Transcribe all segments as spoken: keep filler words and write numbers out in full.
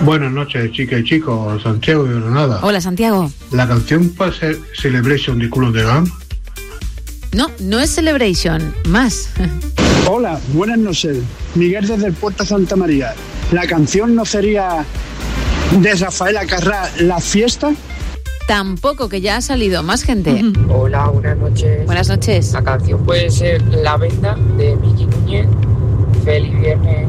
Buenas noches, chicas y chicos, Santiago de Granada. Hola, Santiago. ¿La canción puede ser Celebration de Cool and the Gang? No, no es Celebration, más. Hola, buenas noches. Miguel desde el Puerto Santa María. ¿La canción no sería de Rafaela Carrà, La Fiesta? Tampoco, que ya ha salido más gente. Hola, buenas noches. Buenas noches. La canción puede ser La Venda de Miki Núñez. Feliz viernes.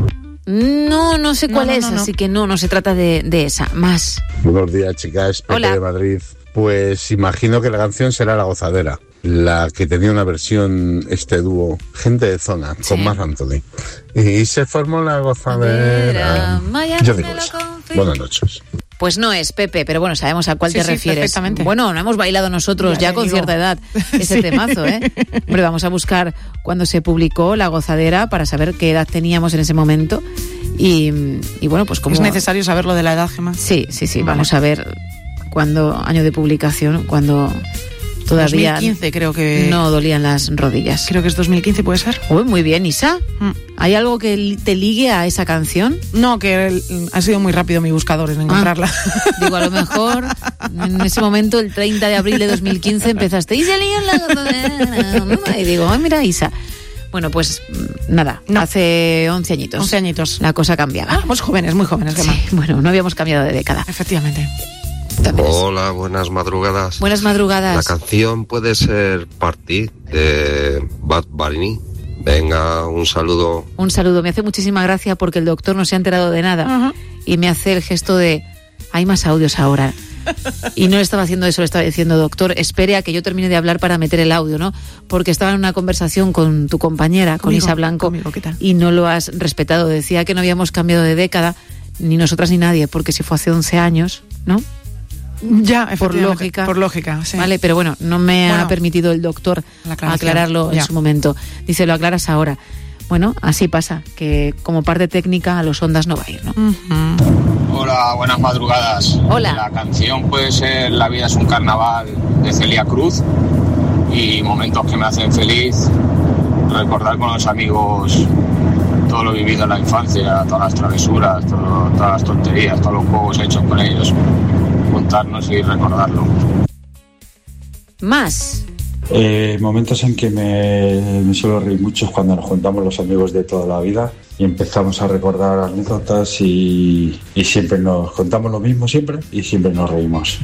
No, no sé cuál no, no, es, no, no. así que no, no se trata de, de esa. Más. Buenos días, chicas. Pepe Hola. de Madrid. Pues imagino que la canción será La Gozadera, la que tenía una versión, este dúo, Gente de Zona, Sí. con Marc Anthony. Y se formó La Gozadera. Maya, Yo me digo lo eso. confío. Buenas noches. Pues no es, Pepe, pero bueno, sabemos a cuál Sí, te sí, refieres. perfectamente. Bueno, no hemos bailado nosotros Ya ya te con digo. cierta edad ese Sí. temazo, ¿eh? Hombre, vamos a buscar cuando se publicó La Gozadera para saber qué edad teníamos en ese momento. Y, y bueno, pues como... Es necesario saberlo de la edad, Gemma. Sí, sí, sí, Vale. vamos a ver cuándo, año de publicación, cuando todavía dos mil quince creo que... no dolían las rodillas. Creo que es dos mil quince, ¿puede ser? Uy, muy bien, Isa. Mm. ¿Hay algo que li- te ligue a esa canción? No, que el- ha sido muy rápido mi buscador en encontrarla. Digo, a lo mejor en ese momento, el treinta de abril de dos mil quince, empezaste y salía la... Y digo, ay, mira, Isa. Bueno, pues nada, No. hace once añitos. once añitos. La cosa cambiaba. Ah, pues jóvenes, muy jóvenes, Gemma. Sí, bueno, no habíamos cambiado de década. Efectivamente. Entonces, Hola, buenas madrugadas. buenas madrugadas. La canción puede ser Party de Bad Bunny. Venga, un saludo. Un saludo. Me hace muchísima gracia porque el doctor no se ha enterado de nada. Ajá. Y me hace el gesto de, hay más audios ahora. Y no le estaba haciendo eso, le estaba diciendo, doctor, espere a que yo termine de hablar para meter el audio, ¿no? Porque estaba en una conversación con tu compañera, con Conmigo, Isa Blanco, conmigo, ¿qué tal? y no lo has respetado. Decía que no habíamos cambiado de década, ni nosotras ni nadie, porque si fue hace once años, ¿no? Ya, Por efectivamente, lógica. Por lógica, sí. Vale, pero bueno, no me Bueno, ha permitido el doctor la aclaración, aclararlo en ya. su momento. Dice, lo aclaras ahora. Bueno, así pasa, que como parte técnica a los ondas no va a ir, ¿no? Ujú. Hola, buenas madrugadas. Hola. La canción puede ser La vida es un carnaval de Celia Cruz y momentos que me hacen feliz, recordar con los amigos todo lo vivido en la infancia, todas las travesuras, todo- todas las tonterías, todos los juegos hechos con ellos, juntarnos y recordarlo. Más. Eh, momentos en que me, me suelo reír mucho es cuando nos juntamos los amigos de toda la vida y empezamos a recordar anécdotas y, y siempre nos contamos lo mismo siempre y siempre nos reímos.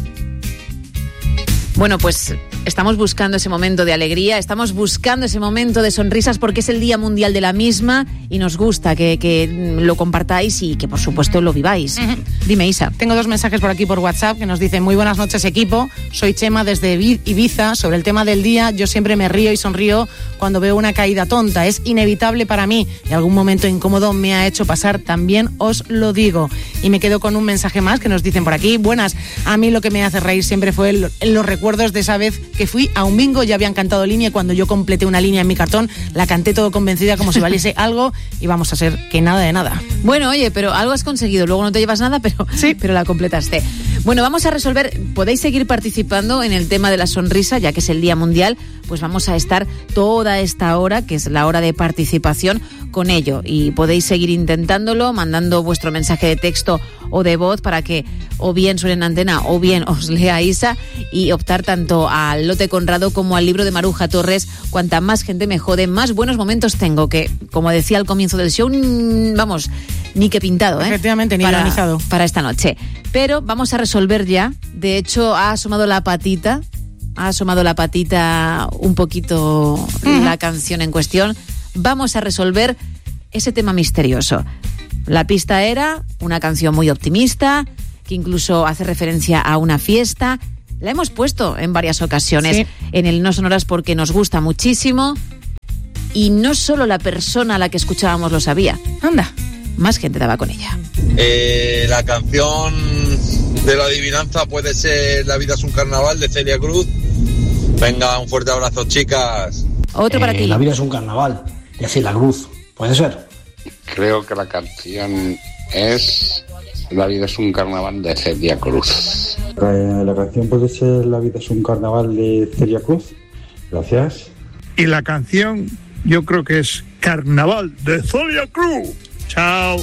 Bueno, pues estamos buscando ese momento de alegría, estamos buscando ese momento de sonrisas porque es el Día Mundial de la misma y nos gusta que, que lo compartáis y que por supuesto lo viváis. Ujú. Dime, Isa. Tengo dos mensajes por aquí por WhatsApp que nos dicen: muy buenas noches, equipo, soy Chema desde Ibi- Ibiza. Sobre el tema del día, yo siempre me río y sonrío cuando veo una caída tonta, es inevitable para mí y algún momento incómodo me ha hecho pasar, también os lo digo. Y me quedo con un mensaje más que nos dicen por aquí: buenas, a mí lo que me hace reír siempre fue el- los recuerdos de esa vez que fui a un bingo, ya habían cantado línea y cuando yo completé una línea en mi cartón, la canté todo convencida como si valiese algo y vamos a ser que nada de nada. Bueno, oye, pero algo has conseguido. Luego no te llevas nada, pero, Sí. pero la completaste. Bueno, vamos a resolver. Podéis seguir participando en el tema de la sonrisa, ya que es el Día Mundial. Pues vamos a estar toda esta hora, que es la hora de participación, con ello. Y podéis seguir intentándolo, mandando vuestro mensaje de texto o de voz para que o bien suene en antena o bien os lea Isa y optar tanto al lote Conrado como al libro de Maruja Torres. Cuanta más gente me jode, más buenos momentos tengo, que, como decía al comienzo del show, mm, vamos, ni que pintado, ¿eh? Efectivamente, ni para, guionizado. para esta noche. Pero vamos a resolver ya. De hecho, ha asomado la patita, ha asomado la patita un poquito Uh-huh. la canción en cuestión. Vamos a resolver ese tema misterioso. La pista era una canción muy optimista, que incluso hace referencia a una fiesta. La hemos puesto en varias ocasiones Sí. en el No Sonoras porque nos gusta muchísimo. Y no solo la persona a la que escuchábamos lo sabía. Anda. Más gente daba con ella. Eh, la canción de la adivinanza puede ser La vida es un carnaval de Celia Cruz. Venga, un fuerte abrazo, chicas. Otro para Eh, ti. La vida es un carnaval, de Celia Cruz. ¿Puede ser? Creo que la canción es La vida es un carnaval de Celia Cruz. Eh, la canción puede ser La vida es un carnaval de Celia Cruz. Gracias. Y la canción yo creo que es Carnaval de Celia Cruz. Chao.